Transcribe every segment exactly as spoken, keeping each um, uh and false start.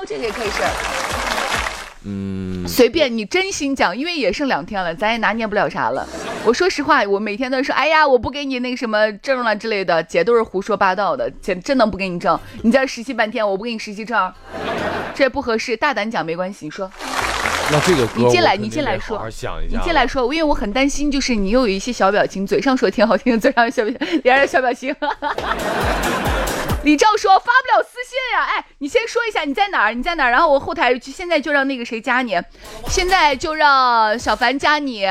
这也可以是。 嗯， 随便你真心讲，因为也剩两天了，咱也拿捏不了啥了。我说实话，我每天都说，哎呀，我不给你那个什么证了之类的，姐都是胡说八道的，姐真的不给你证。你在这实习半天，我不给你实习证，这也不合适。大胆讲没关系，你说。 那这个歌你进来，你进来说，你进来说，因为我很担心，就是你又有一些小表情，嘴上说挺好听，嘴上小表情，脸上小表情。李照说发不了私信呀、啊，哎，你先说一下你在哪儿，你在哪儿，然后我后台现在就让那个谁加你，现在就让小凡加你，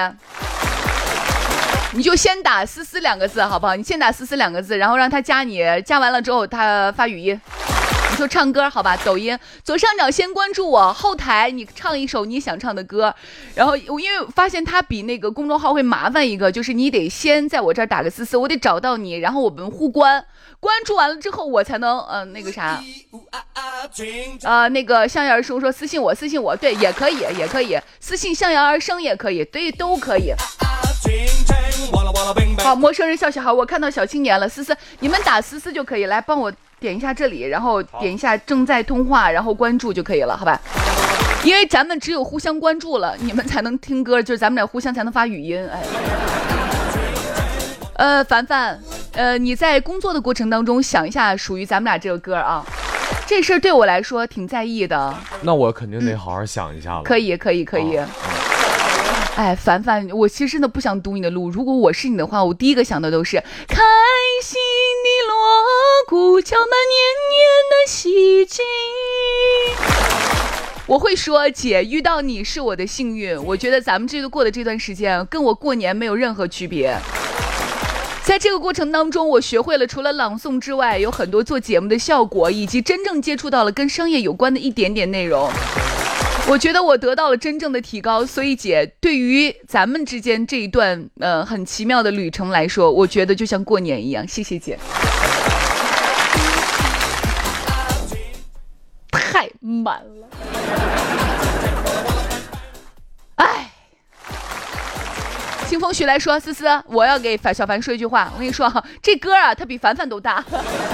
你就先打思思两个字好不好？你先打思思两个字，然后让他加你，加完了之后他发语音。你说唱歌好吧，抖音左上角先关注我，后台你唱一首你想唱的歌，然后我因为发现它比那个公众号会麻烦一个，就是你得先在我这儿打个私私，我得找到你，然后我们互关，关注完了之后我才能呃那个啥，呃那个向阳而生说私信我私信我，对也可以也可以，私信向阳而生也可以，对都可以。好，陌生人笑笑好，我看到小青年了，思思你们打思思就可以，来帮我点一下这里，然后点一下正在通话，然后关注就可以了，好吧？因为咱们只有互相关注了，你们才能听歌，就是咱们俩互相才能发语音。哎，呃，凡凡，呃，你在工作的过程当中想一下属于咱们俩这个歌啊，这事儿对我来说挺在意的。 那我肯定得好好想一下了。 嗯、可以，可以，可以。哦哎，凡凡，我其实真的不想堵你的路。如果我是你的话，我第一个想的都是开心的锣鼓敲满年年的希冀。我会说，姐遇到你是我的幸运。我觉得咱们这个过的这段时间，跟我过年没有任何区别。在这个过程当中，我学会了除了朗诵之外，有很多做节目的效果，以及真正接触到了跟商业有关的一点点内容。我觉得我得到了真正的提高，所以姐，对于咱们之间这一段呃很奇妙的旅程来说，我觉得就像过年一样。谢谢姐。太满了。哎。清风徐来说，思思，我要给小凡说一句话，我跟你说哈，这歌啊，它比凡凡都大。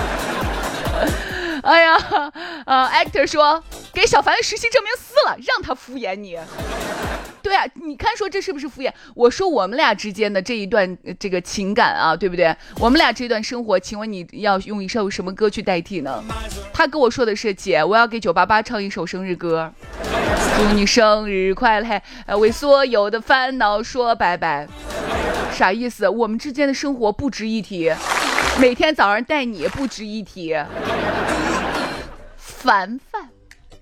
哎呀，呃 ，actor 说给小凡实习证明撕了，让他敷衍你。对啊，你看说这是不是敷衍？我说我们俩之间的这一段这个情感啊，对不对？我们俩这段生活，请问你要用一首什么歌去代替呢？他跟我说的是，姐，我要给九八八唱一首生日歌，祝你生日快乐，呃，为所有的烦恼说拜拜。啥意思？我们之间的生活不值一提，每天早上带你不值一提。凡凡，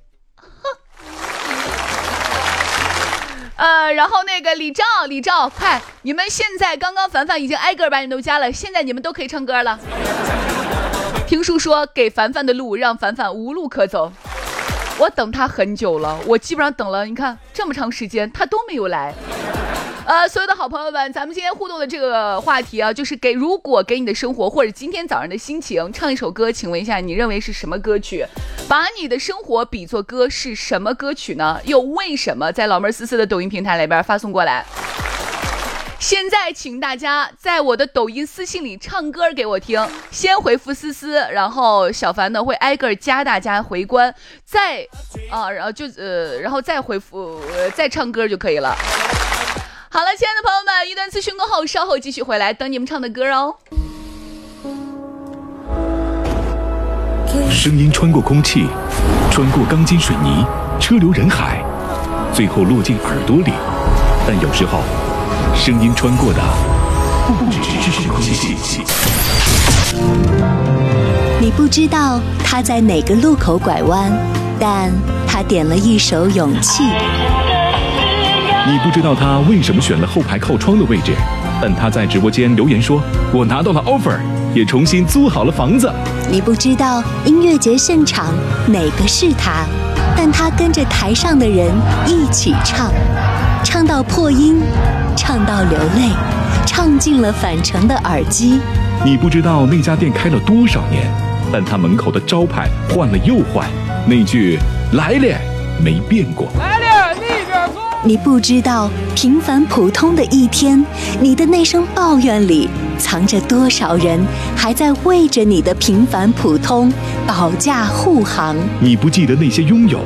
呃，然后那个李照，李照，快，你们现在刚刚凡凡已经挨个把你都加了，现在你们都可以唱歌了。听叔说给凡凡的路让凡凡无路可走，我等他很久了，我基本上等了，你看这么长时间他都没有来。呃，所有的好朋友们，咱们今天互动的这个话题啊，就是给如果给你的生活或者今天早上的心情唱一首歌，请问一下，你认为是什么歌曲？把你的生活比作歌是什么歌曲呢？又为什么？在老妹儿思思的抖音平台里边发送过来。现在请大家在我的抖音私信里唱歌给我听，先回复思思，然后小凡呢会挨个加大家回关，再啊，然后就呃，然后再回复、呃、再唱歌就可以了。好了，亲爱的朋友们，一段资讯过后，稍后继续回来等你们唱的歌哦。 声音穿过空气，穿过钢筋水泥，车流人海，最后落进耳朵里。但有时候，声音穿过的不只是空气。 你不知道他在哪个路口拐弯，但他点了一首勇气。 你不知道他为什么选了后排靠窗的位置，但他在直播间留言说，我拿到了 offer， 也重新租好了房子。 你不知道音乐节现场哪个是他，但他跟着台上的人一起唱，唱到破音，唱到流泪，唱进了返程的耳机。 你不知道那家店开了多少年，但他门口的招牌换了又换，那句来了没变过。 来了，那边坐。 你不知道平凡普通的一天，你的那声抱怨里藏着多少人还在为着你的平凡普通保驾护航。 你不记得那些拥有